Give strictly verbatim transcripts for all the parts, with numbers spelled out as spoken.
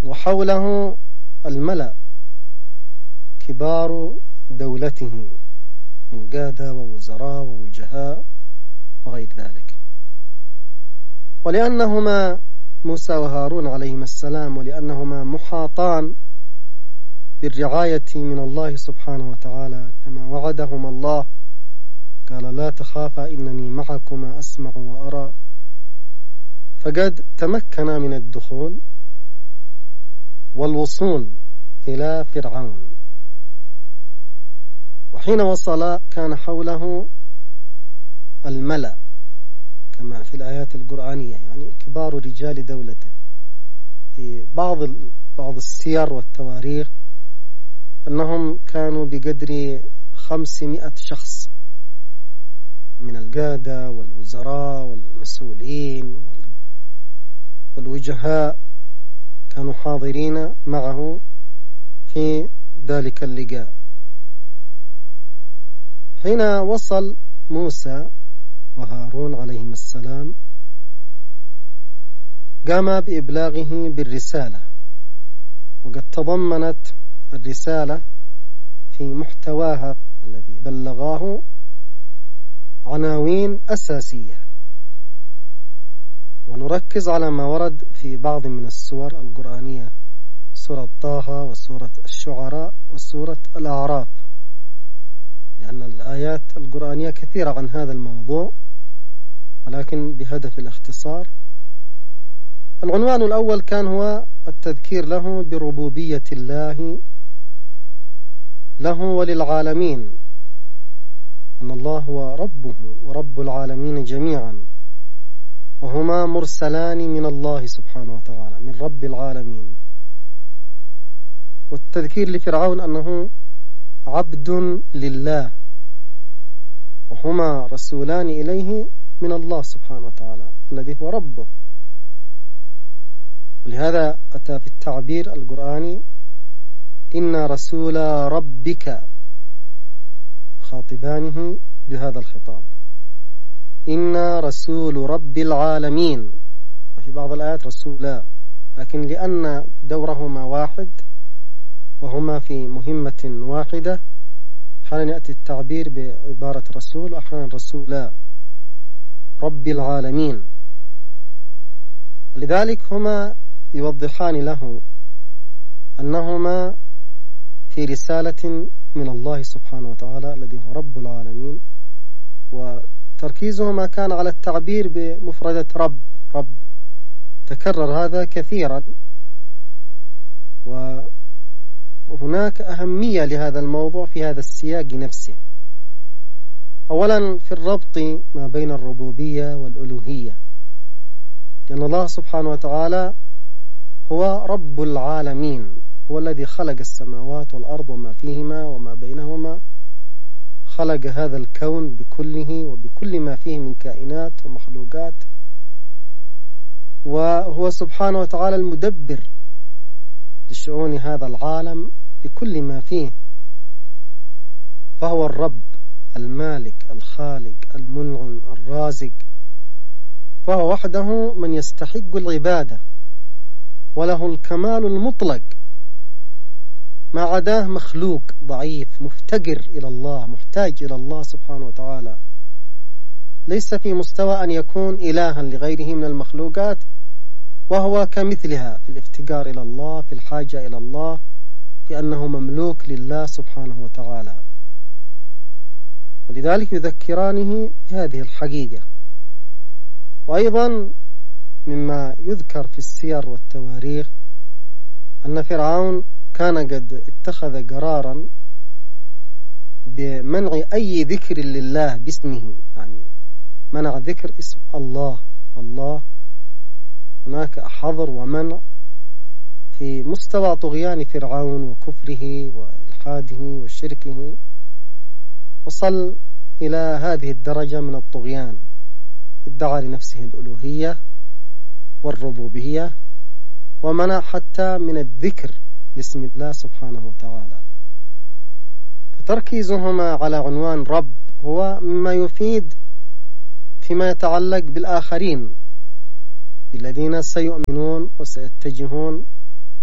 وحوله الملأ كبار دولته من قادة ووزراء ووجهاء وغير ذلك. ولأنهما موسى وهارون عليهما السلام ولأنهما محاطان بالرعاية من الله سبحانه وتعالى كما وعدهما الله، قال لا تخافا إنني معكما أسمع وأرى، فقد تمكنا من الدخول والوصول إلى فرعون. وحين وصل كان حوله الملأ كما في الآيات القرآنية، يعني كبار رجال دولته. في بعض بعض السير والتواريخ أنهم كانوا بقدر خمسمائة شخص من القادة والوزراء والمسؤولين والوجهاء كانوا حاضرين معه في ذلك اللقاء. حين وصل موسى وهارون عليهما السلام قام بإبلاغه بالرسالة، وقد تضمنت الرسالة في محتواها الذي بلغاه عناوين أساسية، ونركز على ما ورد في بعض من السور القرآنية، سورة طه وسورة الشعراء وسورة الأعراف، لأن الآيات القرآنية كثيرة عن هذا الموضوع، ولكن بهدف الاختصار. العنوان الأول كان هو التذكير له بربوبية الله له وللعالمين، أن الله هو ربه ورب العالمين جميعا، وهما مرسلان من الله سبحانه وتعالى من رب العالمين. والتذكير لفرعون أنه عبد لله، وهما رسولان إليه من الله سبحانه وتعالى الذي هو ربه. ولهذا أتى في التعبير القرآني إن رسول ربك، خاطبانه بهذا الخطاب، إن رسول رب العالمين. وفي بعض الآيات رسولا، لكن لأن دورهما واحد وهما في مهمة واحدة حالا يأتي التعبير بعبارة رسول وأحيانا رسولا، رب العالمين. لذلك هما يوضحان له أنهما في رسالة من الله سبحانه وتعالى الذي هو رب العالمين، وتركيزهما كان على التعبير بمفردة رب. رب تكرر هذا كثيرا، وهناك أهمية لهذا الموضوع في هذا السياق نفسه. أولا في الربط ما بين الربوبية والألوهية، لأن الله سبحانه وتعالى هو رب العالمين، هو الذي خلق السماوات والأرض وما فيهما وما بينهما، خلق هذا الكون بكله وبكل ما فيه من كائنات ومخلوقات، وهو سبحانه وتعالى المدبر لشؤون هذا العالم بكل ما فيه. فهو الرب المالك الخالق المنعم الرازق، فهو وحده من يستحق العبادة وله الكمال المطلق، ما عداه مخلوق ضعيف مفتقر إلى الله، محتاج إلى الله سبحانه وتعالى، ليس في مستوى أن يكون إلها لغيره من المخلوقات، وهو كمثلها في الافتقار إلى الله، في الحاجة إلى الله، في أنه مملوك لله سبحانه وتعالى. ولذلك يذكرانه بهذه الحقيقة. وأيضا مما يذكر في السير والتواريخ أن فرعون كان قد اتخذ قرارا بمنع أي ذكر لله باسمه، يعني منع ذكر اسم الله. الله هناك حظر ومنع في مستوى طغيان فرعون وكفره وإلحاده وشركه، وصل إلى هذه الدرجة من الطغيان، ادعى لنفسه الألوهية والربوبية، ومنع حتى من الذكر باسم الله سبحانه وتعالى. فتركيزهما على عنوان رب هو مما يفيد فيما يتعلق بالآخرين الذين سيؤمنون وسيتجهون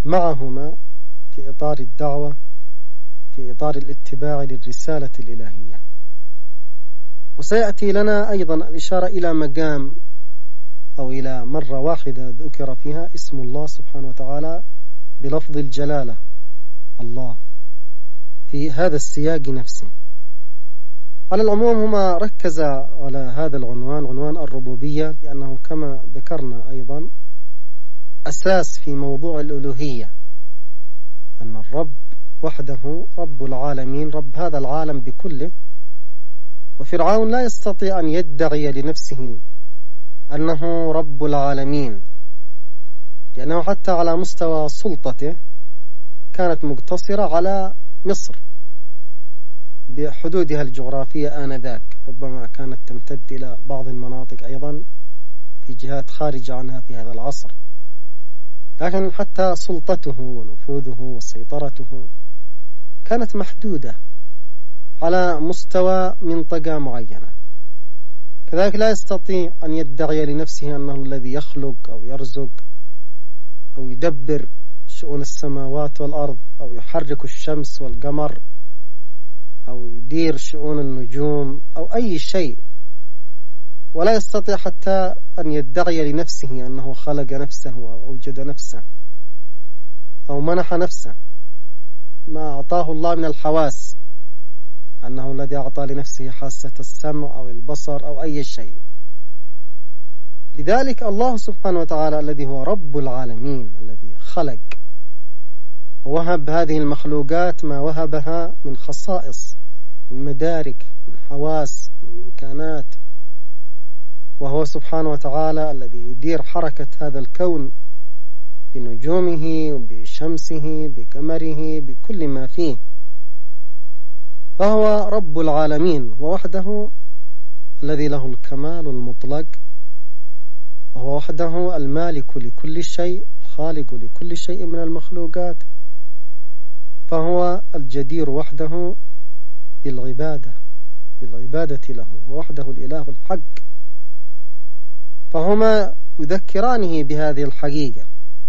معهما في إطار الدعوة، في إطار الاتباع للرسالة الإلهية. وسيأتي لنا أيضا الإشارة إلى مقام أو إلى مرة واحدة ذكر فيها اسم الله سبحانه وتعالى بلفظ الجلالة الله في هذا السياق نفسه. على العموم هما ركز على هذا العنوان، عنوان الربوبية، لأنه كما ذكرنا أيضا أساس في موضوع الألوهية، أن الرب وحده رب العالمين، رب هذا العالم بكله. وفرعون لا يستطيع أن يدعي لنفسه أنه رب العالمين، لأنه حتى على مستوى سلطته كانت مقتصرة على مصر بحدودها الجغرافية آنذاك، ربما كانت تمتد إلى بعض المناطق أيضا في جهات خارجة عنها في هذا العصر، لكن حتى سلطته ونفوذه وسيطرته كانت محدودة على مستوى منطقة معينة. كذلك لا يستطيع أن يدعي لنفسه أنه الذي يخلق أو يرزق أو يدبر شؤون السماوات والأرض أو يحرك الشمس والقمر أو يدير شؤون النجوم أو أي شيء، ولا يستطيع حتى أن يدعي لنفسه أنه خلق نفسه أو أوجد نفسه أو منح نفسه ما أعطاه الله من الحواس، أنه الذي أعطى لنفسه حاسة السمع أو البصر أو أي شيء. لذلك الله سبحانه وتعالى الذي هو رب العالمين، الذي خلق ووهب هذه المخلوقات ما وهبها من خصائص، من مدارك، من حواس، من إمكانات، وهو سبحانه وتعالى الذي يدير حركة هذا الكون بنجومه وبشمسه بقمره بكل ما فيه، فهو رب العالمين ووحده الذي له الكمال المطلق، وهو وحده المالك لكل شيء، الخالق لكل شيء من المخلوقات، فهو الجدير وحده بالعبادة بالعبادة له، ووحده الإله الحق. فهما يذكرانه بهذه الحقيقة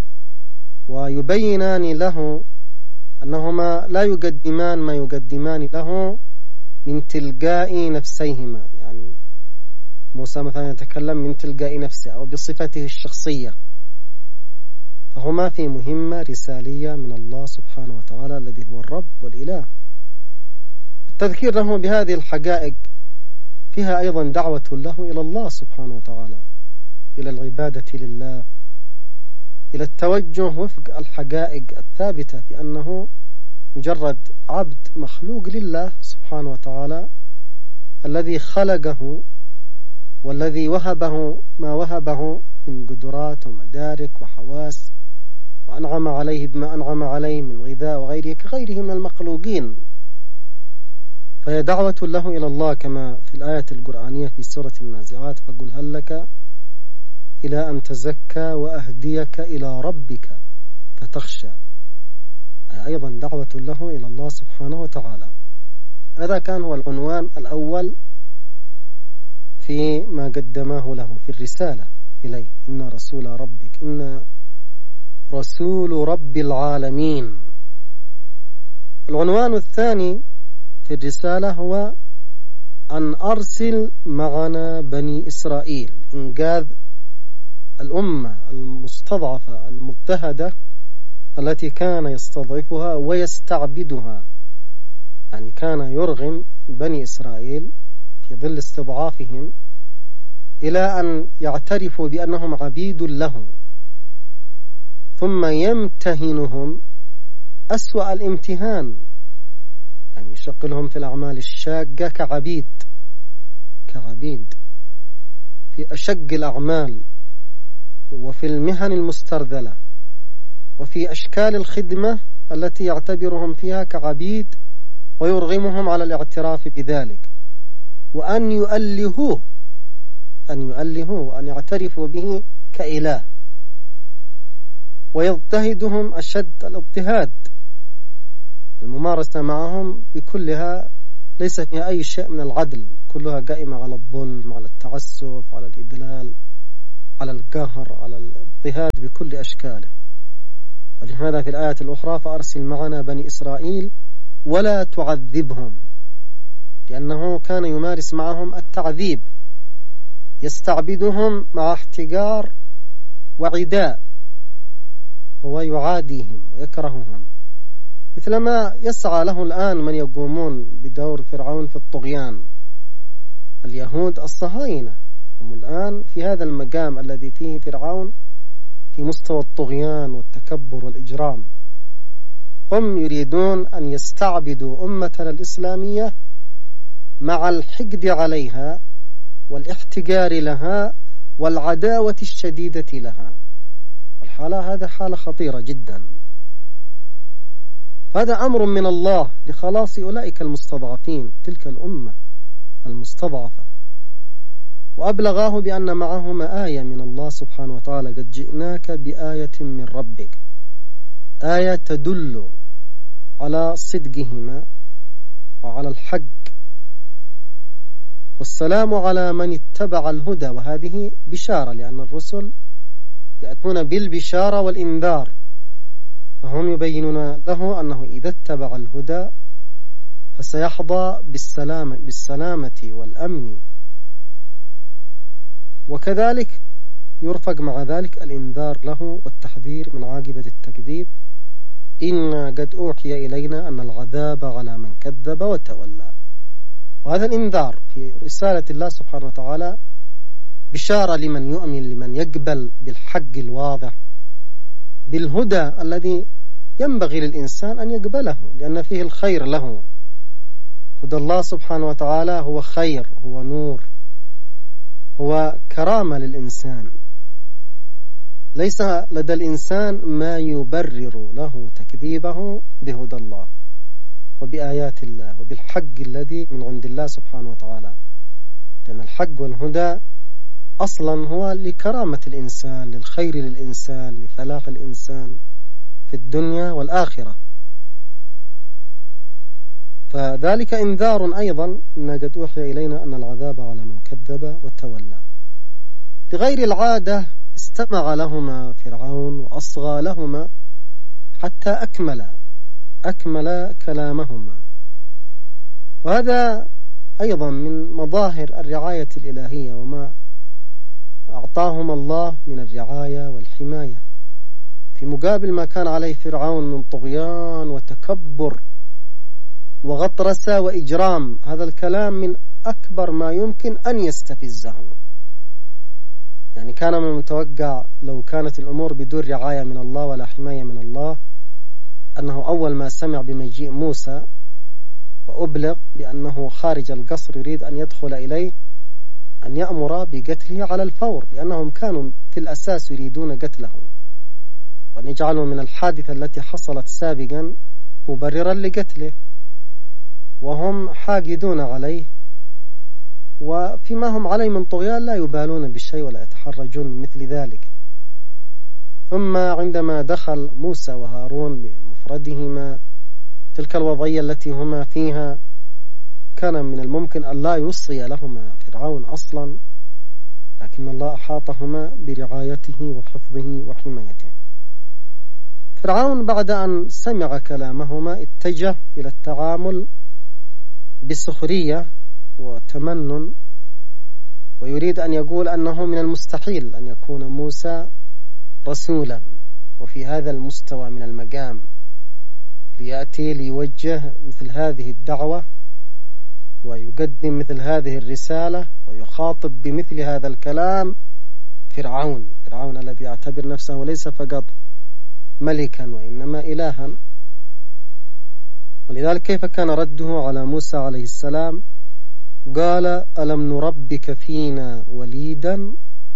ويبينان له أنهما لا يقدمان ما يقدمان له من تلقاء نفسيهما، يعني موسى مثلا يتكلم من تلقاء نفسه أو بصفته الشخصية، فهما في مهمة رسالية من الله سبحانه وتعالى الذي هو الرب والإله. التذكير له بهذه الحقائق فيها أيضا دعوة له إلى الله سبحانه وتعالى، إلى العبادة لله، إلى التوجه وفق الحقائق الثابتة في أنه مجرد عبد مخلوق لله سبحانه وتعالى الذي خلقه والذي وهبه ما وهبه من قدرات ومدارك وحواس، وأنعم عليه بما أنعم عليه من غذاء وغيره كغيره من المخلوقين. فهي دعوة له إلى الله كما في الآية القرآنية في سورة النازعات: فقل هل لك إلى أن تزكى وأهديك إلى ربك فتخشى. أيضا دعوة له إلى الله سبحانه وتعالى. هذا كان هو العنوان الأول في ما قدماه له في الرسالة إليه: إن رسول ربك إن رسول رب العالمين. العنوان الثاني في الرسالة هو أن أرسل معنا بني إسرائيل، إنقاذ الأمة المستضعفة المضطهدة التي كان يستضعفها ويستعبدها، يعني كان يرغم بني إسرائيل في ظل استضعافهم إلى أن يعترفوا بأنهم عبيد له، ثم يمتهنهم أسوأ الامتهان، يعني يشغلهم في الأعمال الشاقة كعبيد كعبيد في أشق الأعمال وفي المهن المسترذلة وفي أشكال الخدمة التي يعتبرهم فيها كعبيد، ويرغمهم على الاعتراف بذلك، وأن يؤلهوه أن يؤلهوه وأن يعترفوا به كإله، ويضطهدهم أشد الاضطهاد. الممارسة معهم بكلها ليس فيها أي شيء من العدل، كلها قائمة على الظلم، على التعسف، على الإدلال، على القهر، على الاضطهاد بكل أشكاله. ولهذا في الآية الأخرى فأرسل معنا بني إسرائيل ولا تعذبهم، لأنه كان يمارس معهم التعذيب، يستعبدهم مع احتقار وعداء، هو يعاديهم ويكرههم، مثلما يسعى له الآن من يقومون بدور فرعون في الطغيان. اليهود الصهاينة هم الآن في هذا المقام الذي فيه فرعون في مستوى الطغيان والتكبر والإجرام. هم يريدون أن يستعبدوا أمتنا الإسلامية مع الحقد عليها والاحتقار لها والعداوة الشديدة لها، والحالة هذا حالة خطيرة جدا. هذا أمر من الله لخلاص أولئك المستضعفين، تلك الأمة المستضعفة. وأبلغاه بأن معهما آية من الله سبحانه وتعالى، قد جئناك بآية من ربك، آية تدل على صدقهما وعلى الحق. والسلام على من اتبع الهدى، وهذه بشارة، لأن الرسل يأتون بالبشارة والإنذار، فهم يبينون له أنه إذا اتبع الهدى فسيحظى بالسلامة, بالسلامة والأمن. وكذلك يرفق مع ذلك الإنذار له والتحذير من عاقبة التكذيب. إن قد أوحي إلينا أن العذاب على من كذب وتولى. وهذا الإنذار في رسالة الله سبحانه وتعالى بشارة لمن يؤمن، لمن يقبل بالحق الواضح، بالهدى الذي ينبغي للإنسان أن يقبله، لأن فيه الخير له. هدى الله سبحانه وتعالى هو خير، هو نور، هو كرامة للإنسان. ليس لدى الإنسان ما يبرر له تكذيبه بهدى الله وبآيات الله وبالحق الذي من عند الله سبحانه وتعالى، لأن الحق والهدى أصلا هو لكرامة الإنسان، للخير للإنسان، لفلاح الإنسان في الدنيا والآخرة. فذلك إنذار أيضا إن قد أوحي إلينا أن العذاب على من كذب وتولى. لغير العادة استمع لهما فرعون وأصغى لهما حتى أكمل أكمل كلامهما. وهذا أيضا من مظاهر الرعاية الإلهية وما أعطاهما الله من الرعاية والحماية، في مقابل ما كان عليه فرعون من طغيان وتكبر وغطرسة وإجرام. هذا الكلام من أكبر ما يمكن أن يستفزه. يعني كان من المتوقع لو كانت الأمور بدون رعاية من الله ولا حماية من الله، أنه أول ما سمع بمجيء موسى وأبلغ بأنه خارج القصر يريد أن يدخل إليه أن يأمر بقتله على الفور، لأنهم كانوا في الأساس يريدون قتله، وأن يجعلوا من الحادثة التي حصلت سابقا مبررا لقتله، وهم حاقدون عليه، وفيما هم عليه من طغيان لا يبالون بالشيء ولا يتحرجون من مثل ذلك. ثم عندما دخل موسى وهارون بمفردهما تلك الوضعية التي هما فيها، كان من الممكن أن لا يصغي لهما فرعون أصلا، لكن الله أحاطهما برعايته وحفظه وحمايته. فرعون بعد أن سمع كلامهما اتجه إلى التعامل بسخرية وتمنن، ويريد أن يقول أنه من المستحيل أن يكون موسى رسولا وفي هذا المستوى من المقام ليأتي ليوجه مثل هذه الدعوة ويقدم مثل هذه الرسالة ويخاطب بمثل هذا الكلام فرعون فرعون الذي يعتبر نفسه ليس فقط ملكا وإنما إلها. ولذلك كيف كان رده على موسى عليه السلام؟ قال ألم نربك فينا وليدا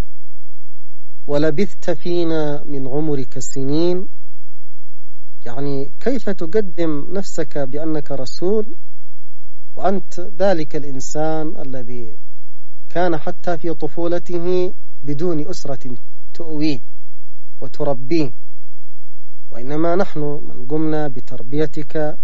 ولبثت فينا من عمرك سنين. يعني كيف تقدم نفسك بأنك رسول وأنت ذلك الإنسان الذي كان حتى في طفولته بدون أسرة تؤويه وتربيه، وإنما نحن من قمنا بتربيتك،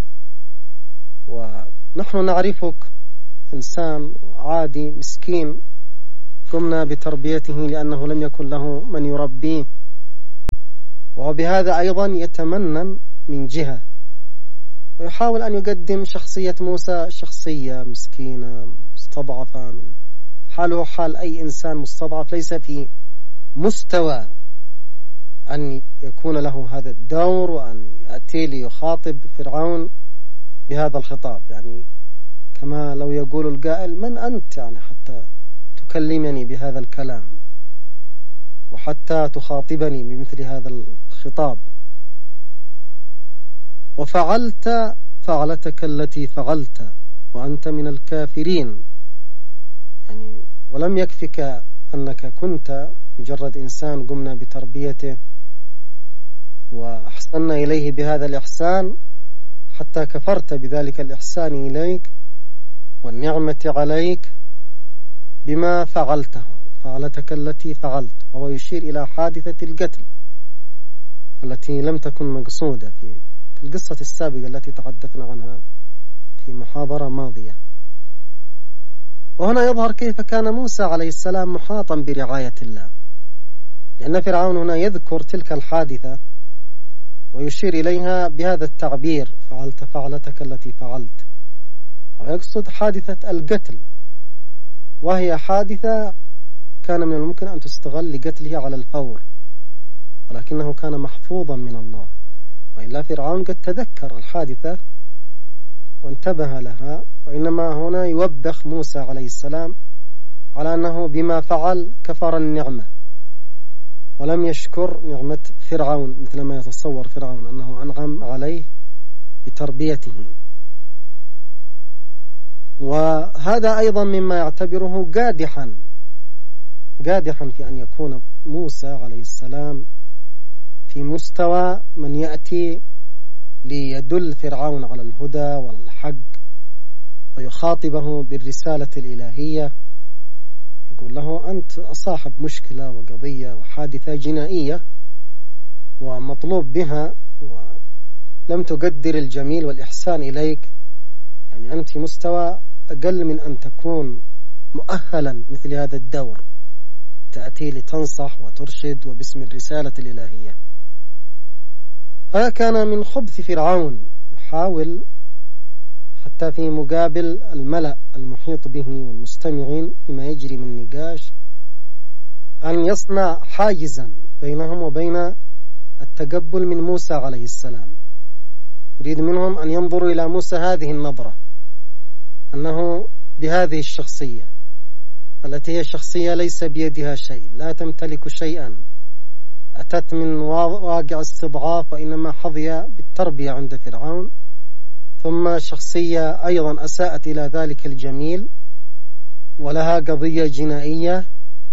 ونحن نعرفك إنسان عادي مسكين قمنا بتربيته لأنه لم يكن له من يربيه، وبهذا أيضا يتمنن من جهة، ويحاول أن يقدم شخصية موسى شخصية مسكينة مستضعفة، من حاله حال أي إنسان مستضعف ليس في مستوى أن يكون له هذا الدور وأن يأتي ليخاطب فرعون بهذا الخطاب. يعني كما لو يقول القائل: من أنت يعني حتى تكلمني بهذا الكلام وحتى تخاطبني بمثل هذا الخطاب؟ وفعلت فعلتك التي فعلت وأنت من الكافرين. يعني ولم يكفك أنك كنت مجرد إنسان قمنا بتربيته وأحسننا إليه بهذا الإحسان، حتى كفرت بذلك الإحسان إليك والنعمة عليك بما فعلته، فعلتك التي فعلت. وهو يشير إلى حادثة القتل التي لم تكن مقصودة في القصة السابقة التي تحدثنا عنها في محاضرة ماضية. وهنا يظهر كيف كان موسى عليه السلام محاطا برعاية الله، لأن فرعون هنا يذكر تلك الحادثة ويشير إليها بهذا التعبير: فعلت فعلتك التي فعلت، ويقصد حادثة القتل، وهي حادثة كان من الممكن أن تستغل لقتله على الفور، ولكنه كان محفوظا من الله، وإلا فرعون قد تذكر الحادثة وانتبه لها. وإنما هنا يوبخ موسى عليه السلام على أنه بما فعل كفر النعمة ولم يشكر نعمة فرعون مثل ما يتصور فرعون أنه أنعم عليه بتربيته. وهذا أيضا مما يعتبره قادحا قادحا في أن يكون موسى عليه السلام في مستوى من يأتي ليدل فرعون على الهدى والحق ويخاطبه بالرسالة الإلهية، يقول له: أنت صاحب مشكلة وقضية وحادثة جنائية ومطلوب بها ولم تقدر الجميل والإحسان إليك، يعني أنت في مستوى أقل من أن تكون مؤهلا مثل هذا الدور، تأتي لتنصح وترشد وباسم الرسالة الإلهية. هذا كان من خبث فرعون، يحاول حتى في مقابل الملأ المحيط به والمستمعين بما يجري من نقاش أن يصنع حاجزا بينهم وبين التقبل من موسى عليه السلام. يريد منهم أن ينظروا إلى موسى هذه النظرة، أنه بهذه الشخصية التي هي شخصية ليس بيدها شيء، لا تمتلك شيئا، أتت من واقع استضعاف وإنما حظي بالتربية عند فرعون، ثم شخصية أيضا أساءت إلى ذلك الجميل ولها قضية جنائية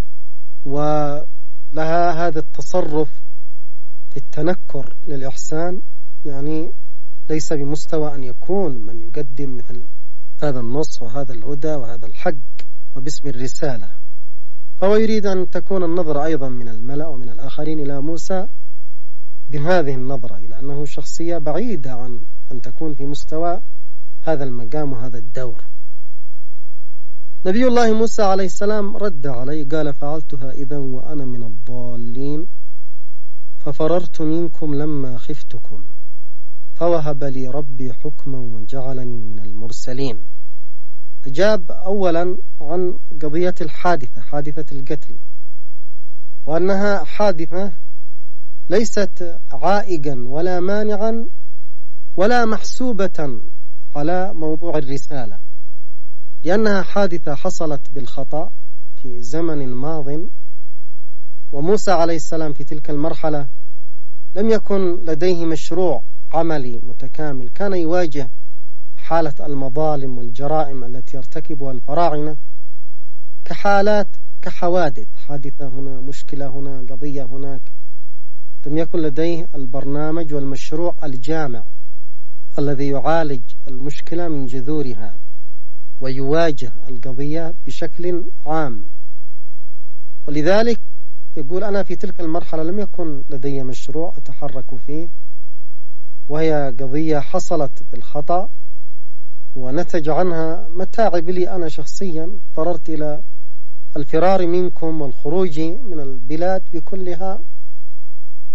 ولها هذا التصرف في التنكر للإحسان، يعني ليس بمستوى أن يكون من يقدم مثل هذا النص وهذا الهدى وهذا الحق وباسم الرسالة. فهو يريد أن تكون النظرة أيضا من الملأ ومن الآخرين إلى موسى بهذه النظرة، إلى أنه شخصية بعيدة عن أن تكون في مستوى هذا المقام وهذا الدور. نبي الله موسى عليه السلام رد عليه قال: فعلتها إذا وأنا من الضالين، ففررت منكم لما خفتكم، فوهب لي ربي حكما وجعلني من المرسلين. أجاب أولا عن قضية الحادثة، حادثة القتل، وأنها حادثة ليست عائقا ولا مانعا ولا محسوبة على موضوع الرسالة، لأنها حادثة حصلت بالخطأ في زمن ماض، وموسى عليه السلام في تلك المرحلة لم يكن لديه مشروع عملي متكامل، كان يواجه حالة المظالم والجرائم التي يرتكبها الفراعنة كحالات كحوادث، حادثة هنا، مشكلة هنا، قضية هناك. لم يكن لديه البرنامج والمشروع الجامع الذي يعالج المشكلة من جذورها ويواجه القضية بشكل عام. ولذلك يقول: أنا في تلك المرحلة لم يكن لدي مشروع أتحرك فيه، وهي قضية حصلت بالخطأ ونتج عنها متاعب لي أنا شخصيا، اضطررت إلى الفرار منكم والخروج من البلاد بكلها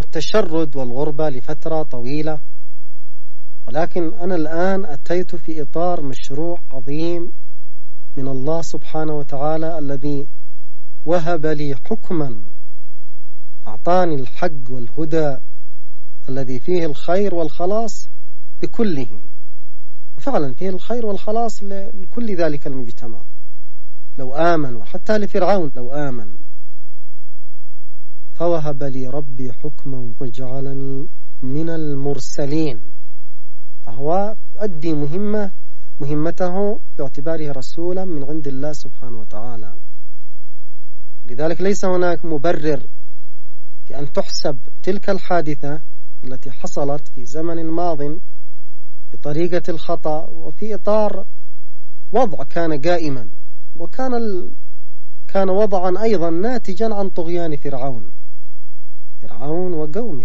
التشرد والغربة لفترة طويلة، ولكن أنا الآن أتيت في إطار مشروع عظيم من الله سبحانه وتعالى الذي وهب لي حكما، أعطاني الحق والهدى الذي فيه الخير والخلاص بكله، وفعلا فيه الخير والخلاص لكل ذلك المجتمع لو آمنوا، حتى لفرعون لو آمن. فوهب لي ربي حكما وجعلني من المرسلين، فهو أدي مهمة مهمته باعتباره رسولا من عند الله سبحانه وتعالى. لذلك ليس هناك مبرر في أن تحسب تلك الحادثة التي حصلت في زمن ماض بطريقة الخطأ وفي إطار وضع كان قائما، وكان ال... كان وضعا أيضا ناتجا عن طغيان فرعون فرعون وقومه.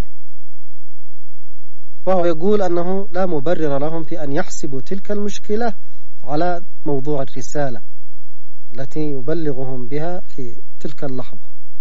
وهو يقول أنه لا مبرر لهم في أن يحسبوا تلك المشكلة على موضوع الرسالة التي يبلغهم بها في تلك اللحظة.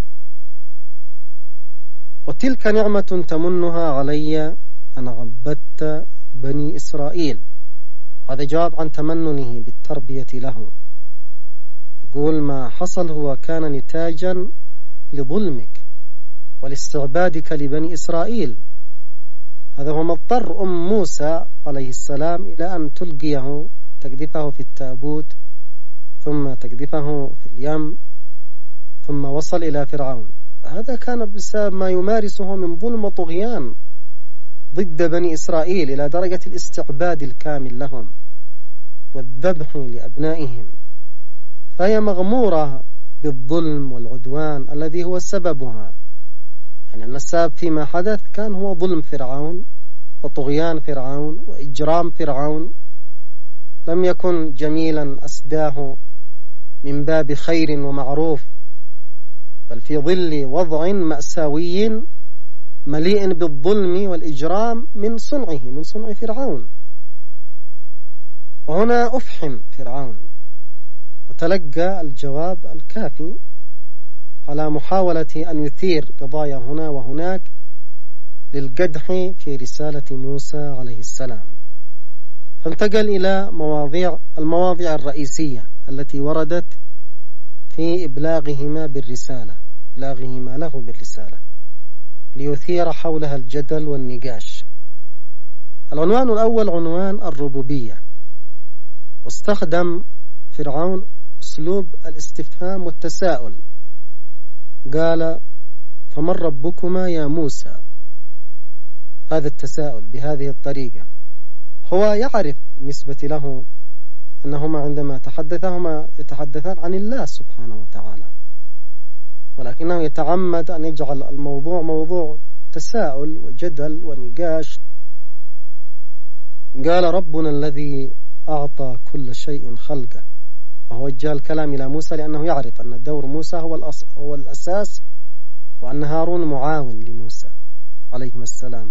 وتلك نعمة تمنها علي أن عبدت بني إسرائيل. هذا جواب عن تمننه بالتربية له. يقول ما حصل هو كان نتاجا لظلمك ولاستعبادك لبني إسرائيل. هذا هو مضطر أم موسى عليه السلام إلى أن تلقيه، تقذفه في التابوت ثم تقذفه في اليم ثم وصل إلى فرعون. هذا كان بسبب ما يمارسه من ظلم وطغيان ضد بني إسرائيل إلى درجة الاستعباد الكامل لهم والذبح لأبنائهم، فهي مغمورة بالظلم والعدوان الذي هو سببها. يعني أن السبب فيما حدث كان هو ظلم فرعون وطغيان فرعون وإجرام فرعون، لم يكن جميلا أسداه من باب خير ومعروف، بل في ظل وضع مأساوي مليء بالظلم والإجرام من صنعه من صنع فرعون. وهنا أفحم فرعون وتلقى الجواب الكافي على محاولة أن يثير قضايا هنا وهناك للقدح في رسالة موسى عليه السلام، فانتقل إلى مواضيع المواضيع الرئيسية التي وردت في إبلاغهما بالرسالة إبلاغهما له بالرسالة ليثير حولها الجدل والنقاش. العنوان الأول عنوان الربوبية، واستخدم فرعون أسلوب الاستفهام والتساؤل. قال فمن ربكما يا موسى؟ هذا التساؤل بهذه الطريقة. هو يعرف بالنسبة له أنهما عندما تحدثهما يتحدثان عن الله سبحانه وتعالى، ولكنه يتعمد أن يجعل الموضوع موضوع تساؤل وجدل ونقاش. قال ربنا الذي أعطى كل شيء خلقه، وهو وجه الكلام إلى موسى لأنه يعرف أن دور موسى هو, الأص... هو الأساس، وأن هارون معاون لموسى عليه السلام.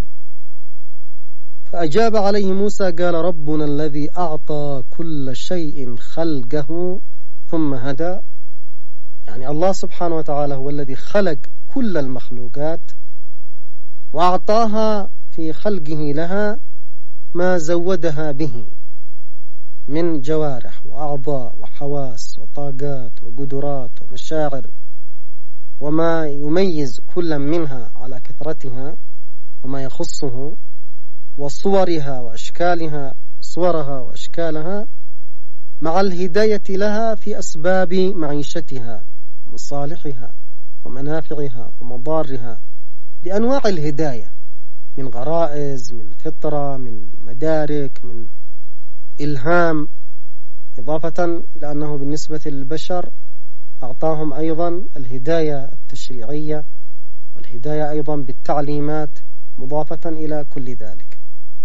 فأجاب عليه موسى قال ربنا الذي أعطى كل شيء خلقه ثم هدى. يعني الله سبحانه وتعالى هو الذي خلق كل المخلوقات وأعطاها في خلقه لها ما زودها به من جوارح وأعضاء وحواس وطاقات وقدرات ومشاعر، وما يميز كل منها على كثرتها وما يخصه، وصورها وأشكالها صورها وأشكالها، مع الهداية لها في أسباب معيشتها ومصالحها ومنافعها ومضارها بأنواع الهداية، من غرائز، من فطرة، من مدارك، من إلهام، إضافة إلى أنه بالنسبة للبشر أعطاهم أيضا الهداية التشريعية والهداية أيضا بالتعليمات مضافة إلى كل ذلك.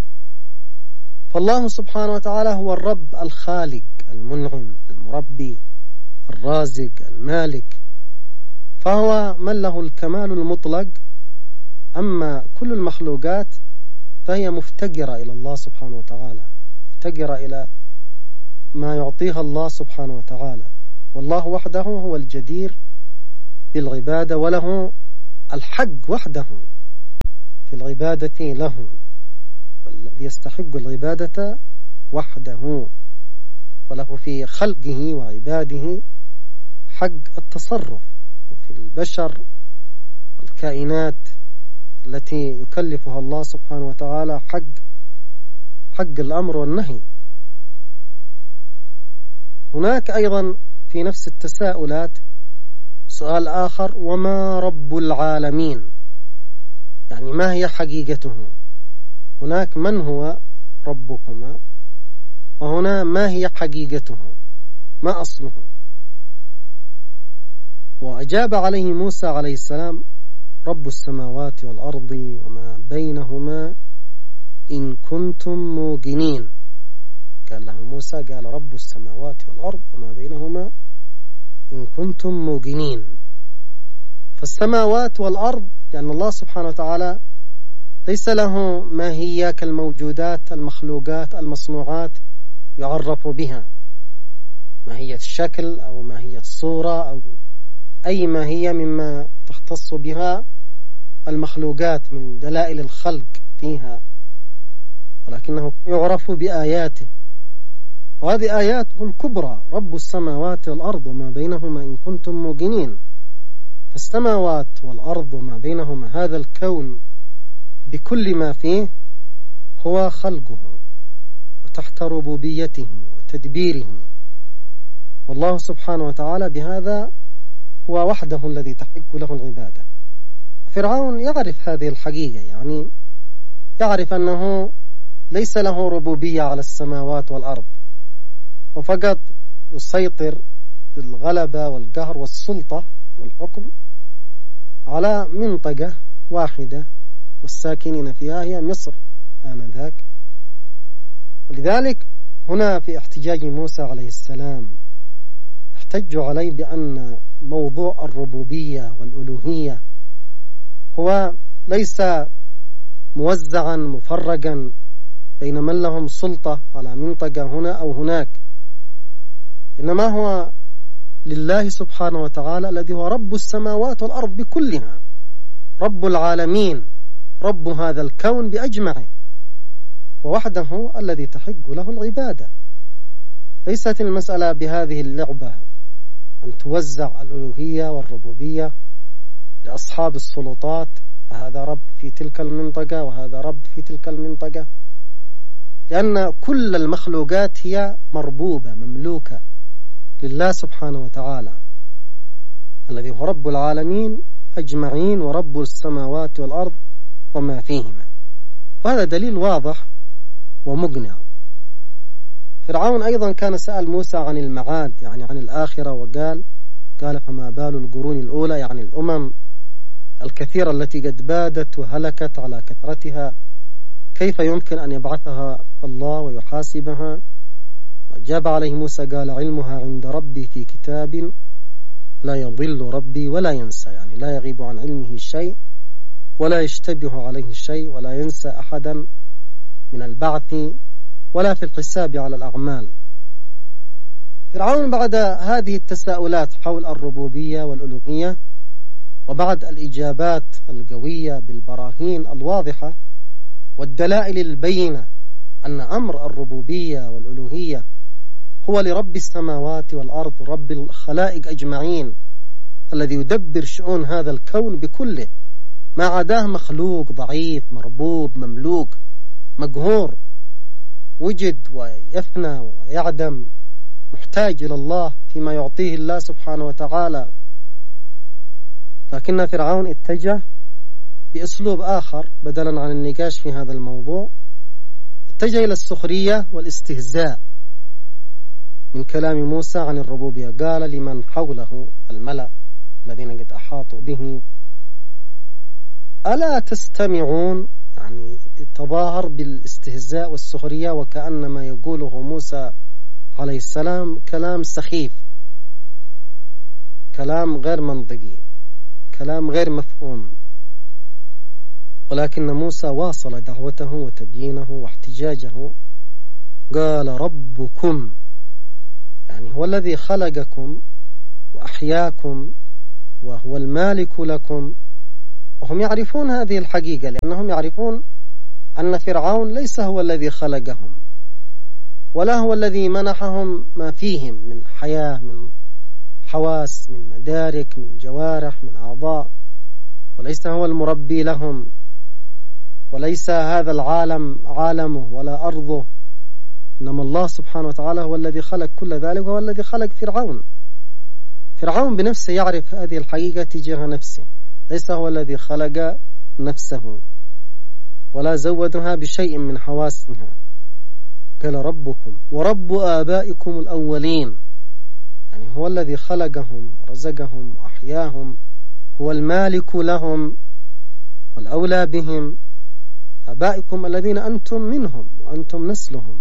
فالله سبحانه وتعالى هو الرب الخالق المنعم المربي الرازق المالك، فهو من له الكمال المطلق. أما كل المخلوقات فهي مفتقرة إلى الله سبحانه وتعالى، مفتقرة إلى ما يعطيها الله سبحانه وتعالى، والله وحده هو الجدير بالعبادة وله الحق وحده. العبادة له، والذي يستحق العبادة وحده، وله في خلقه وعباده حق التصرف في البشر والكائنات التي يكلفها الله سبحانه وتعالى حق حق الأمر والنهي. هناك أيضا في نفس التساؤلات سؤال آخر: وما رب العالمين؟ يعني ما هي حقيقته؟ هناك من هو ربكما، وهنا ما هي حقيقته، ما أصله؟ وأجاب عليه موسى عليه السلام: رب السماوات والأرض وما بينهما إن كنتم موقنين. قال له موسى، قال رب السماوات والأرض وما بينهما إن كنتم موقنين. فالسماوات والأرض لأن الله سبحانه وتعالى ليس له ماهية كالموجودات المخلوقات المصنوعات يعرف بها، ماهية الشكل أو ماهية الصورة أو أي ماهية مما تختص بها المخلوقات من دلائل الخلق فيها، ولكنه يعرف بآياته، وهذه آياته الكبرى: رب السماوات والأرض وما بينهما إن كنتم موقنين. فالسماوات والأرض وما بينهما، هذا الكون بكل ما فيه، هو خلقه وتحت ربوبيته وتدبيره، والله سبحانه وتعالى بهذا هو وحده الذي تحق له العبادة. فرعون يعرف هذه الحقيقة، يعني يعرف أنه ليس له ربوبية على السماوات والأرض، وفقط يسيطر بالغلبة والقهر والسلطة والحكم على منطقة واحدة، والساكنين فيها هي مصر آنذاك. ولذلك هنا في احتجاج موسى عليه السلام احتجوا عليه بأن موضوع الربوبية والألوهية هو ليس موزعا مفرقا بين من لهم سلطة على منطقة هنا أو هناك، إنما هو لله سبحانه وتعالى الذي هو رب السماوات والأرض بكلها، رب العالمين، رب هذا الكون بأجمعه، ووحده الذي تحق له العبادة. ليست المسألة بهذه اللعبة أن توزع الألوهية والربوبية لأصحاب السلطات، فهذا رب في تلك المنطقة وهذا رب في تلك المنطقة، لأن كل المخلوقات هي مربوبة مملوكة لله سبحانه وتعالى الذي هو رب العالمين أجمعين ورب السماوات والأرض وما فيهما. وهذا دليل واضح ومقنع. فرعون أيضا كان سأل موسى عن المعاد، يعني عن الآخرة، وقال قال فما بال القرون الأولى، يعني الأمم الكثيرة التي قد بادت وهلكت على كثرتها، كيف يمكن أن يبعثها الله ويحاسبها؟ وأجاب عليه موسى قال علمها عند ربي في كتاب لا يضل ربي ولا ينسى، يعني لا يغيب عن علمه شيء ولا يشتبه عليه شيء ولا ينسى أحدا من البعث ولا في الحساب على الأعمال. فرعون بعد هذه التساؤلات حول الربوبية والألوهية، وبعد الإجابات القوية بالبراهين الواضحة والدلائل البينة أن أمر الربوبية والألوهية هو لرب السماوات والأرض، رب الخلائق أجمعين، الذي يدبر شؤون هذا الكون بكله، ما عداه مخلوق ضعيف مربوب مملوك مقهور، وجد ويفنى ويعدم، محتاج إلى الله فيما يعطيه الله سبحانه وتعالى. لكن فرعون اتجه بأسلوب آخر، بدلا عن النقاش في هذا الموضوع اتجه إلى السخرية والاستهزاء من كلام موسى عن الربوبية. قال لمن حوله الملأ الذين قد أحاطوا به ألا تستمعون، يعني تظاهر بالاستهزاء والسخرية، وكأنما يقوله موسى عليه السلام كلام سخيف، كلام غير منطقي، كلام غير مفهوم. ولكن موسى واصل دعوته وتبيينه واحتجاجه، قال ربكم، يعني هو الذي خلقكم وأحياكم وهو المالك لكم وهم يعرفون هذه الحقيقة، لأنهم يعرفون أن فرعون ليس هو الذي خلقهم، ولا هو الذي منحهم ما فيهم من حياة، من حواس، من مدارك، من جوارح، من أعضاء، وليس هو المربي لهم، وليس هذا العالم عالمه ولا أرضه، إنما الله سبحانه وتعالى هو الذي خلق كل ذلك، وهو الذي خلق فرعون. فرعون بنفسه يعرف هذه الحقيقة تجاه نفسه، ليس هو الذي خلق نفسه ولا زودها بشيء من حواسها. قال ربكم ورب آبائكم الأولين، يعني هو الذي خلقهم ورزقهم وأحياهم، هو المالك لهم والأولى بهم. آبائكم الذين أنتم منهم وأنتم نسلهم.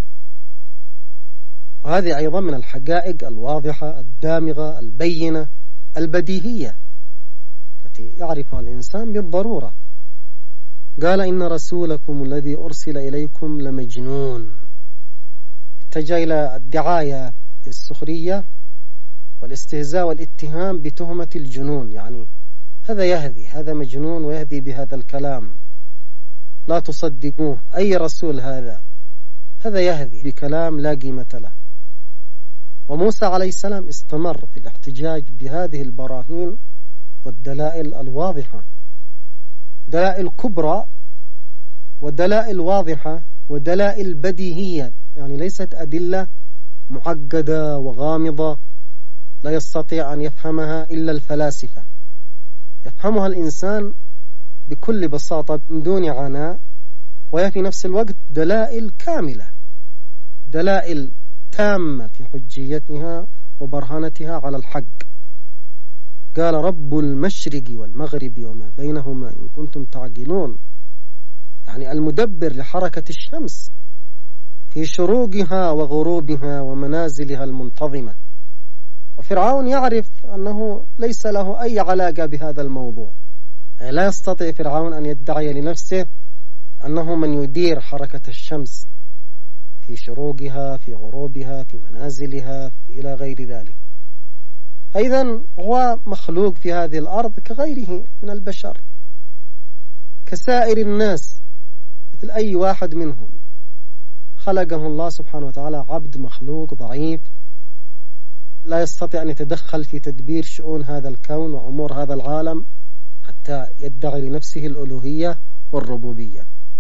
وهذه أيضا من الحقائق الواضحة الدامغة البينة البديهية التي يعرفها الإنسان بالضرورة. قال إن رسولكم الذي أرسل إليكم لمجنون. اتجه إلى الدعاية السخرية والاستهزاء والاتهام بتهمة الجنون، يعني هذا يهذي، هذا مجنون ويهذي بهذا الكلام، لا تصدقوه، أي رسول هذا؟ هذا يهذي بكلام لا قيمة له. وموسى عليه السلام استمر في الاحتجاج بهذه البراهين والدلائل الواضحة، دلائل كبرى ودلائل واضحة ودلائل بديهية، يعني ليست أدلة معقدة وغامضة لا يستطيع أن يفهمها إلا الفلاسفة. يفهمها الإنسان بكل بساطة من دون عناء، وهي في نفس الوقت دلائل كاملة، دلائل تامة في حجيتها وبرهانتها على الحق. قال رب المشرق والمغرب وما بينهما إن كنتم تعقلون، يعني المدبر لحركة الشمس في شروقها وغروبها ومنازلها المنتظمة. وفرعون يعرف أنه ليس له أي علاقة بهذا الموضوع، يعني لا يستطيع فرعون أن يدعي لنفسه أنه من يدير حركة الشمس في شروقها في غروبها في منازلها إلى غير ذلك. أيضا هو مخلوق في هذه الأرض كغيره من البشر، كسائر الناس، مثل أي واحد منهم. خلقه الله سبحانه وتعالى عبد مخلوق ضعيف لا يستطيع أن يتدخل في تدبير شؤون هذا الكون وأمور هذا العالم حتى يدعي لنفسه الألوهية والربوبية.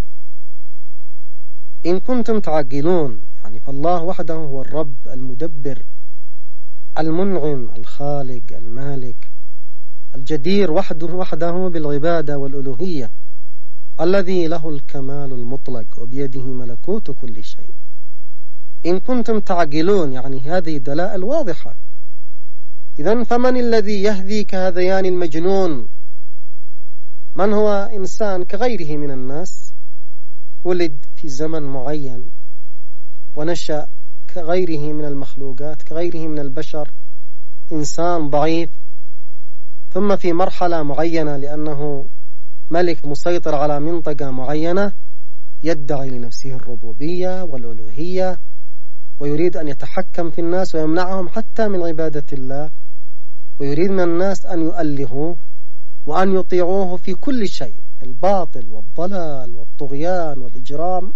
إن كنتم تعقلون، يعني فالله وحده هو الرب المدبر المنعم الخالق المالك الجدير وحده وحده بالعبادة والألوهية، الذي له الكمال المطلق وبيده ملكوت كل شيء. إن كنتم تعقلون، يعني هذه دلائل واضحة. إذن فمن الذي يهذي كهذيان المجنون؟ من هو إنسان كغيره من الناس، ولد في زمن معين ونشأ كغيره من المخلوقات، كغيره من البشر، إنسان ضعيف، ثم في مرحلة معينة لأنه ملك مسيطر على منطقة معينة يدعي لنفسه الربوبية والألوهية، ويريد أن يتحكم في الناس ويمنعهم حتى من عبادة الله، ويريد من الناس أن يؤلهوه وأن يطيعوه في كل شيء، الباطل والضلال والطغيان والإجرام.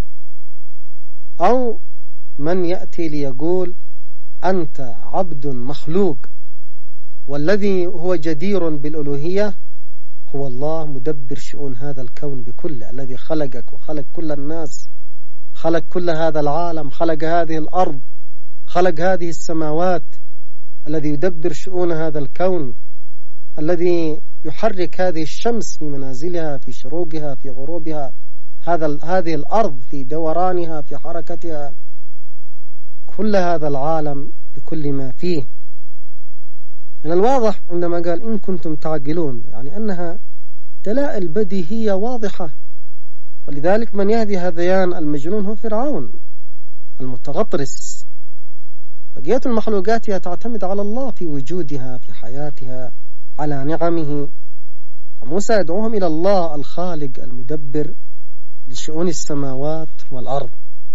أو من يأتي ليقول أنت عبد مخلوق والذي هو جدير بالألوهية هو الله مدبر شؤون هذا الكون بكله، الذي خلقك وخلق كل الناس، خلق كل هذا العالم، خلق هذه الأرض، خلق هذه السماوات، الذي يدبر شؤون هذا الكون، الذي يحرك هذه الشمس في منازلها في شروقها في غروبها، هذا هذه الأرض في دورانها في حركتها، كل هذا العالم بكل ما فيه. من الواضح عندما قال إن كنتم تعقلون، يعني أنها دلائل بديهية واضحة. ولذلك من يهدي هذيان المجنون هو فرعون المتغطرس. بقية المخلوقات هي تعتمد على الله في وجودها في حياتها على نعمه، وموسى يدعوهم إلى الله الخالق المدبر لشؤون السماوات والأرض.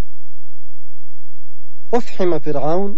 أفحم فرعون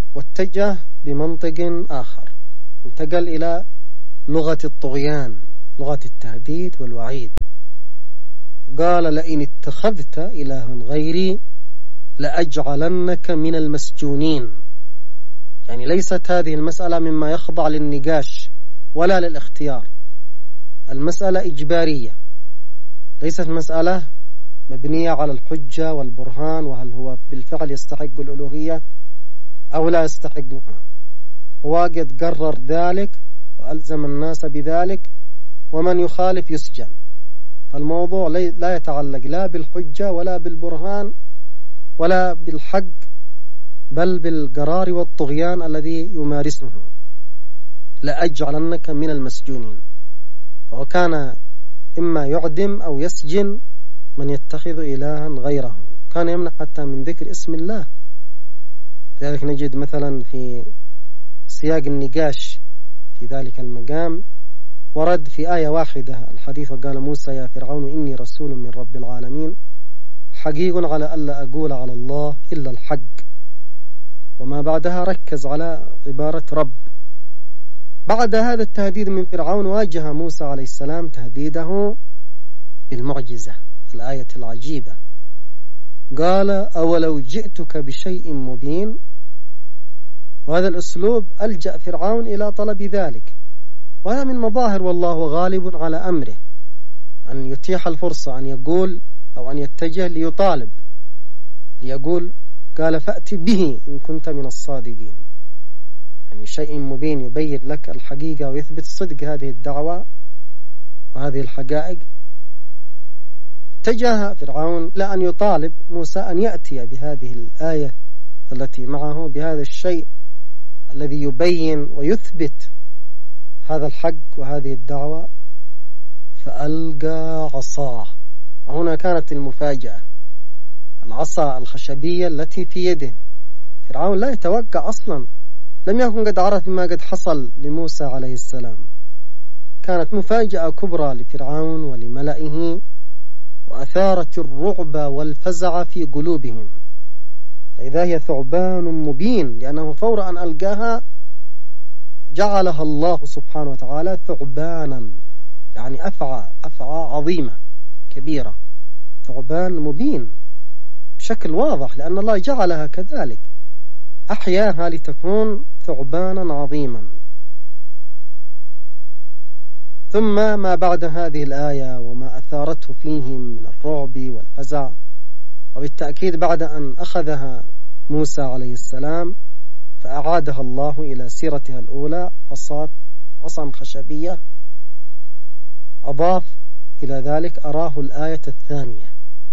واتجه بمنطق آخر، انتقل إلى لغة الطغيان، لغة التهديد والوعيد. قال لئن اتخذت إلها غيري لأجعلنك من المسجونين. يعني ليست هذه المسألة مما يخضع للنقاش ولا للاختيار، المسألة إجبارية، ليست مسألة مبنية على الحجة والبرهان وهل هو بالفعل يستحق الألوهية أو لا يستحقها. هو قد قرر ذلك وألزم الناس بذلك، ومن يخالف يسجن. فالموضوع لا يتعلق لا بالحجة ولا بالبرهان ولا بالحق، بل بالقرار والطغيان الذي يمارسه. لأجعلنك من المسجونين. فهو كان إما يعدم أو يسجن من يتخذ إلها غيره، كان يمنع حتى من ذكر اسم الله. لذلك نجد مثلا في سياق النقاش في ذلك المقام ورد في آية واحدة الحديث، وقال موسى يا فرعون إني رسول من رب العالمين حقيق على ألا أقول على الله إلا الحق. وما بعدها ركز على عبارة رب. بعد هذا التهديد من فرعون واجه موسى عليه السلام تهديده بالمعجزة، الآية العجيبة. قال أولو جئتك بشيء مبين. وهذا الأسلوب ألجأ فرعون إلى طلب ذلك، وهذا من مظاهر والله غالب على أمره أن يتيح الفرصة أن يقول أو أن يتجه ليطالب، ليقول قال فأت به إن كنت من الصادقين. يعني شيء مبين يبين لك الحقيقة ويثبت صدق هذه الدعوة وهذه الحقائق. اتجه فرعون لأن يطالب موسى أن يأتي بهذه الآية التي معه، بهذا الشيء الذي يبين ويثبت هذا الحق وهذه الدعوة. فألقى عصاه، وهنا كانت المفاجأة، العصا الخشبية التي في يده. فرعون لا يتوقع أصلا، لم يكن قد عرف ما قد حصل لموسى عليه السلام. كانت مفاجأة كبرى لفرعون ولملئه، وأثارت الرعب والفزع في قلوبهم. فإذا هي ثعبان مبين، لأنه فور أن ألقاها جعلها الله سبحانه وتعالى ثعبانا، يعني أفعى أفعى عظيمة كبيرة، ثعبان مبين بشكل واضح، لأن الله جعلها كذلك، أحياها لتكون ثعبانا عظيما. ثم ما بعد هذه الآية وما أثارته فيهم من الرعب والفزع، وبالتأكيد بعد أن أخذها موسى عليه السلام فأعادها الله إلى سيرتها الأولى، عصا عصا خشبية. أضاف إلى ذلك أراه الآية الثانية،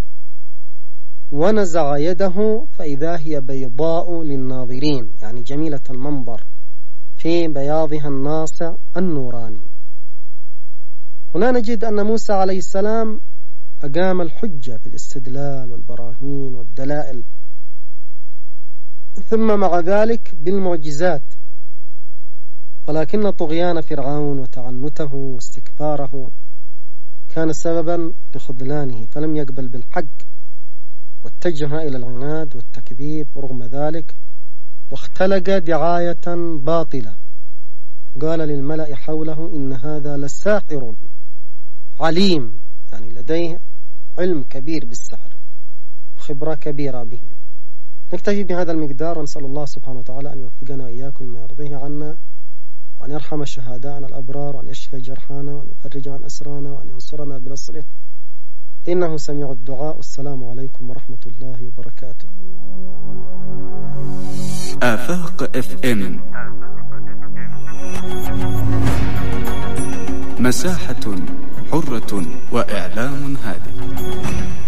ونزع يده فإذا هي بيضاء للناظرين، يعني جميلة المنظر في بياضها الناصع النوراني. هنا نجد أن موسى عليه السلام أقام الحجة في الاستدلال والبراهين والدلائل، ثم مع ذلك بالمعجزات. ولكن طغيان فرعون وتعنته واستكباره كان سببا لخذلانه، فلم يقبل بالحق واتجه إلى العناد والتكذيب رغم ذلك، واختلق دعاية باطلة. قال للملأ حوله إن هذا لساحر عليم، يعني لديه علم كبير بالسحر وخبرة كبيرة به. نكتفي بهذا المقدار، ونسأل الله سبحانه وتعالى أن يوفقنا وإياكم ما يرضيه عنا، وأن يرحم شهداءنا الأبرار، وأن يشفي جرحانا، وأن يفرج عن أسرانا، وأن ينصرنا بنصره، إنه سميع الدعاء. والسلام عليكم ورحمة الله وبركاته. آفاق اف ام، مساحة حرة وإعلام هادف.